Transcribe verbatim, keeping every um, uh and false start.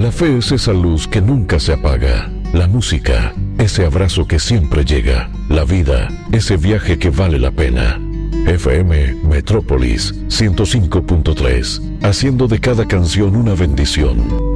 La fe es esa luz que nunca se apaga. La música, ese abrazo que siempre llega. La vida, ese viaje que vale la pena. F M Metrópolis ciento cinco punto tres, haciendo de cada canción una bendición.